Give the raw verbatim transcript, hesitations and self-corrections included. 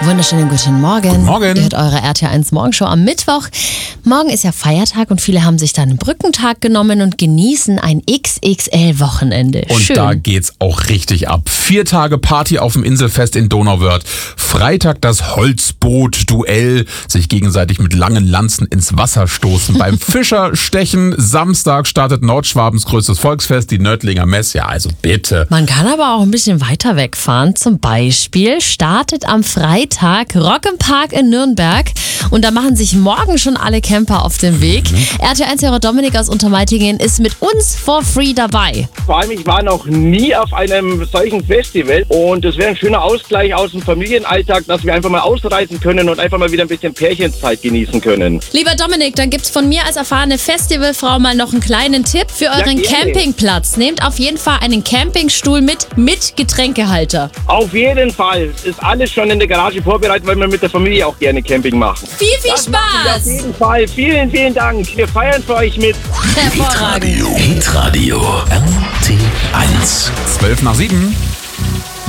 Wunderschönen guten Morgen. Guten Morgen. Ihr hört eure R T eins Morgenshow am Mittwoch. Morgen ist ja Feiertag und viele haben sich dann einen Brückentag genommen und genießen ein X X L-Wochenende. Und Schön. da geht's auch richtig ab. Vier Tage Party auf dem Inselfest in Donauwörth. Freitag das Holzboot-Duell. Sich gegenseitig mit langen Lanzen ins Wasser stoßen. Beim Fischerstechen. Samstag startet Nordschwabens größtes Volksfest, die Nördlinger Mess. Ja, also bitte. Man kann aber auch ein bisschen weiter wegfahren. Zum Beispiel startet am Freitag Rock im Park in Nürnberg. Und da machen sich morgen schon alle Camper auf den Weg. Mhm. R T eins-Hörer Dominik aus Untermeitingen ist mit uns for free dabei. Vor allem, ich war noch nie auf einem solchen Festival. Und es wäre ein schöner Ausgleich aus dem Familienalltag, dass wir einfach mal ausreisen können und einfach mal wieder ein bisschen Pärchenzeit genießen können. Lieber Dominik, dann gibt's von mir als erfahrene Festivalfrau mal noch einen kleinen Tipp für euren Ja, Campingplatz. Nehmt auf jeden Fall einen Campingstuhl mit, mit Getränkehalter. Auf jeden Fall. Ist alles schon in der Garage vorbereitet, weil wir mit der Familie auch gerne Camping machen. Viel, viel Das machen wir Spaß! auf jeden Fall. Vielen, vielen Dank. Wir feiern für euch mit. Hervorragend. Hitradio R T eins. Zwölf nach sieben.